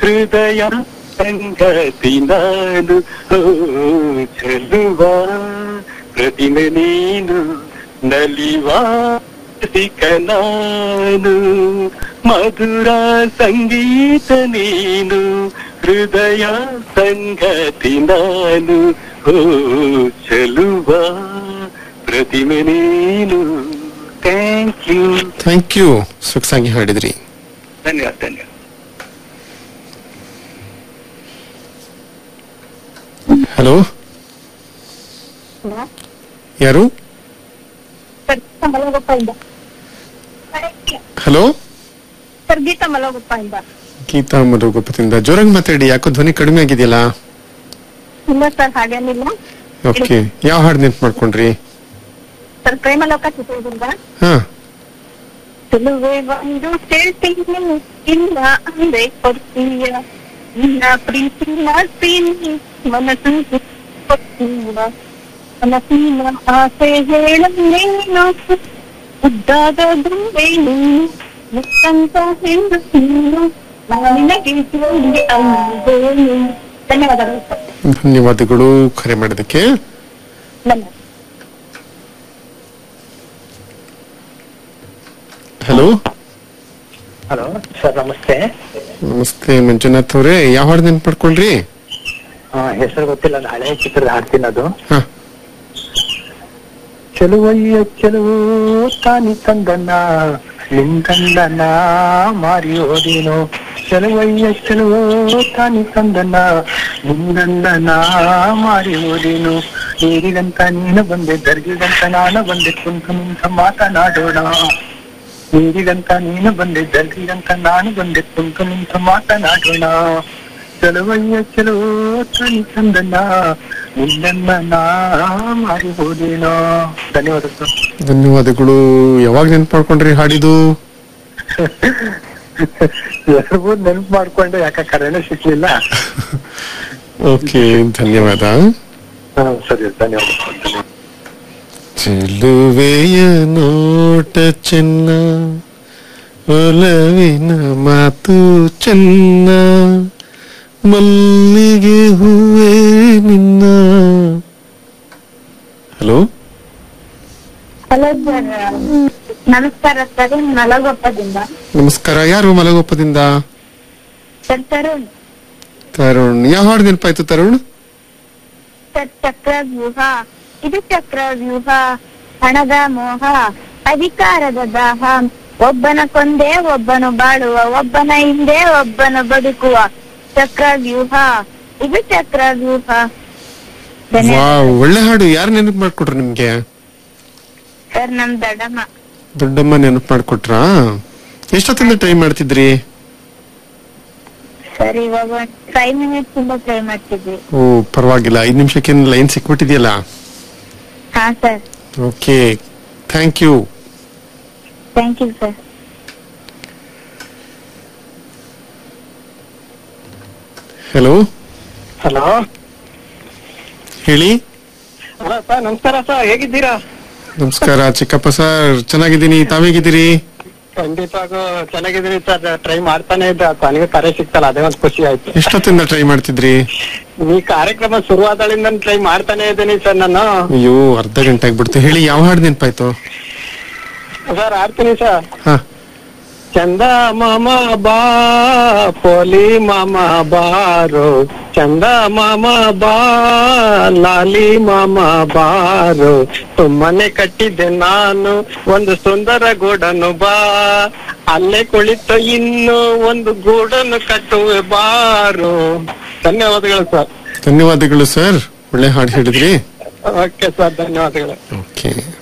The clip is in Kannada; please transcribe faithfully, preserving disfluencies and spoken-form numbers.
ಹೃದಯ ಸಂಗತಿ ನಾನು ಚೆಲುವ ಪ್ರತಿಮೆ ನೀನು ನಲಿವ ಸಿಕ ನಾನು ಮಧುರ ಸಂಗೀತ ನೀನು ಹೃದಯ ಸಂಗತಿ ನಾನು ಓ ಚೆಲುವ ಪ್ರತಿಮೆ ನೀನು. Thank you thank you. ಸೊಗಸಾಗಿ ಹಾಡಿದ್ರಿ. ಧನ್ಯವಾದ ಧನ್ಯವಾದ. ಹಲೋ, ಯಾರು? ಹಲೋ, ಸರ್ ಗೀತಾ ಮಲಗೋಪ್ಪ ಇಂದ. ಗೀತಾ ಮಲಗೋಪದಿಂದ. ಜೋರಾಗಿ ಮಾತಾಡಿ, ಯಾಕೋ ಧ್ವನಿ ಕಡಿಮೆ ಆಗಿದೆಯಲ್ಲ. ಇಲ್ಲ ಸರ್, ಹಾಗೇನಿಲ್ಲ. ಓಕೆ, ಯಾವ ಹಾಡು ನೆನ್ಪು ಮಾಡ್ಕೊಂಡ್ರಿ? ಸರ್ ಪ್ರೇಮಲೋಕ ಚಿತ್ರದುರ್ಗ. ಹಾ, ಚೆಲುವೆ ಒಂದು ಹೇಳ್ತೀನಿ ಇಲ್ಲ ಅಂದ್ರೆ ಕೊಡ್ತೀಯ, ಇಲ್ಲ ಪ್ರೀತಿ ಮಾಡ್ತೀನಿ ಮನಸ್ಸು ಕೊಡ್ತೀಯ, ಮನಸ್ಸಿನ ಆಸೆ ಹೇಳಲೇನು ಉದ್ದಾದ ದುಂಬೇನು ಮುತ್ತಂತ ಹೇಳು ನೀನು ನಿನಗೆ ಅಂದೇನು. ಧನ್ಯವಾದಗಳು ಸರ್. ಧನ್ಯವಾದಗಳು ಕರೆ ಮಾಡೋದಕ್ಕೆ. ಧನ್ಯವಾದ. ಹಲೋ ಹಲೋ ಸರ್, ನಮಸ್ತೆ. ನಮಸ್ತೆ ಮಂಜುನಾಥ್ ಅವರೇ, ಯಾವ ಹಾಡು ನೆನ್ಪು ಮಾಡ್ಕೊಂಡ್ರಿ? ಹಾ, ಹೆಸರು ಗೊತ್ತಿಲ್ಲ, ಹಳೆ ಚಿತ್ರದ ಹಾಡ್ತೀನಿ ಅದು. ಹಾ, ಚೆಲುವಯ್ಯ ಚೆಲುವು ತಾನಿ ತಂದನ ನಿಂಗಂದನ ಮಾರಿ ಹೋದೇನು, ಚೆಲುವಯ್ಯ ಚೆಲುವು ತಾನಿ ತಂದನ ನಿಂಗಂದನ ಮಾರಿ ಹೋದೇನು, ನೀರಿಗಂತ ನೀನು ಬಂದೆ ದರ್ಗಿಗಂತ ನಾನು ಬಂದೆ ಕುಂತ ನಿಂತ ಮಾತನಾಡೋಣ, ನೀರಿಗಂತ ನೀನು ಬಂದೆ ದರ್ಗಿಗಂತ ನಾನು ಬಂದೆ ಕುಂತ ನಿಂತ ಮಾತನಾಡೋಣ, ಚೆಲುವಯ್ಯ ಚೆಲುವು ತಾನಿ ತಂದನ ನಿನ್ನ ಮಾರಿ ಹೋದೇನೋ. ಧನ್ಯವಾದ ಸರ್. ಧನ್ಯವಾದಗಳು. ಯಾವಾಗ ನೆನ್ಪು ಮಾಡ್ಕೊಂಡ್ರಿ ಹಾಡಿದು? ಹೆಸರು ನೆನಪು ಮಾಡ್ಕೊಂಡೆ, ಯಾಕೆ ಕರೆನೇ ಸಿಕ್ಲಿಲ್ಲ. ಓಕೆ, ಧನ್ಯವಾದ. ಹಾ ಸರಿ, ಧನ್ಯವಾದ. ಚೆಲುವೆಯ ನೋಟ ಚೆನ್ನ, ಒಲವಿನ ಮಾತು ಚೆನ್ನ, ಮಲ್ಲಿಗೆ ಹೂವೇ ನಿನ್ನ. ಹಲೋ ಹಲೋ ಸರ್, ನಮಸ್ಕಾರ ಸರ್. ಮಲಗೋಪ್ಪದಿಂದ. ನಮಸ್ಕಾರ. ಯಾರು ಮಲಗೋಪದಿಂದ? ಸರ್ ತರುಣ್. ತರುಣ್, ಯಾವ ಹಾಡು ನೆನಪಾಯ್ತು ತರುಣ್? ಸರ್ ಚಕ್ರವ್ಯೂಹ. ಇದು ಚಕ್ರವ್ಯೂಹ, ಹಣದ ಮೋಹ, ಅಧಿಕಾರದ ದಾಹ, ಒಬ್ಬನ ಕೊಂದೆ ಒಬ್ಬನು ಬಾಳುವ, ಒಬ್ಬನ ಹಿಂದೆ ಒಬ್ಬನು ಬದುಕುವ ಚಕ್ರವ್ಯೂಹ, ಇದು ಚಕ್ರವ್ಯೂಹ. ವಾವ್, ಒಳ್ಳೆ ಹಾಡು. ಯಾರು ನೆನಪು ಮಾಡ್ಕೊಟ್ರು ನಿಮ್ಗೆ? ಸರ್ ನಮ್ ದೊಡ್ಡಮ್ಮ. ದೊಡ್ಡಮ್ಮ ನೆನಪು ಮಾಡ್ಕೊಟ್ರಾ? ಎಷ್ಟೊತ್ತಿಂದ ಟ್ರೈ ಮಾಡ್ತಿದ್ರಿ? ಸರ್ ಇವಾಗ ಫೈವ್ ಮಿನಿಟ್ಸ್ ಇಂದ ಟ್ರೈ ಮಾಡ್ತಿದ್ವಿ. ಓ ಪರವಾಗಿಲ್ಲ, ಐದ್ ನಿಮಿಷಕ್ಕೆ ಲೈನ್ ಸಿಕ್ಬಿಟ್ಟಿದೆಯಲ್ಲ. ಹಾ sir. Okay, thank you. Thank you sir. Hello hello, ಹೇಳಿ. ಹಲೋ ಸರ್, ನಮಸ್ಕಾರ ಸರ್, ಹೇಗಿದ್ದೀರಾ? ನಮಸ್ಕಾರ ಚಿಕ್ಕಪ್ಪ ಸರ್, ಚೆನ್ನಾಗಿದ್ದೀನಿ. ತಾವೇಗಿದ್ದೀರಿ? ಖಂಡಿತವಾಗೂ ಚೆನ್ನಾಗಿದ್ದೀನಿ ಸರ್. ಟ್ರೈ ಮಾಡ್ತಾನೆ ಇದ್ದೆ, ನನಗೆ ಕರೆ ಸಿಗ್ತಲ್ಲ, ಅದೇ ಒಂದು ಖುಷಿ ಆಯ್ತು. ಎಷ್ಟೊತ್ತಿಂದ ಟ್ರೈ ಮಾಡ್ತಿದ್ರಿ? ಈ ಕಾರ್ಯಕ್ರಮ ಶುರುವಾದಾಳಿಂದ ಟ್ರೈ ಮಾಡ್ತಾನೆ ಇದ್ದೀನಿ ಸರ್ ನಾನು. ಅಯ್ಯೋ, ಅರ್ಧ ಗಂಟೆ ಆಗ್ಬಿಡ್ತು. ಹೇಳಿ, ಯಾವ ಹಾಡು ನೆನಪಾಯ್ತು? ಸರ್ ಆಡ್ತೀನಿ ಸರ್. ಹಾ. ಚಂದ ಮಾಮ ಬಾ ಪೋಲಿ ಮಾಮ ಬಾರೋ, ಚಂದ ಮಾಮ ಬಾ ಲಾಲಿ ಮಾಮ ಬಾರೋ, ಸುಮ್ಮನೆ ಕಟ್ಟಿದ್ದೆ ನಾನು ಒಂದು ಸುಂದರ ಗೂಡನ್ನು ಬಾ, ಅಲ್ಲೇ ಕುಳಿತು ಇನ್ನು ಒಂದು ಗೂಡನ್ನು ಕಟ್ಟುವೆ ಬಾರೋ. ಧನ್ಯವಾದಗಳು ಸರ್. ಧನ್ಯವಾದಗಳು ಸರ್, ಒಳ್ಳೆ ಹಾಡು ಹೇಳಿದ್ರಿ. ಓಕೆ ಸರ್, ಧನ್ಯವಾದಗಳು. ಓಕೆ.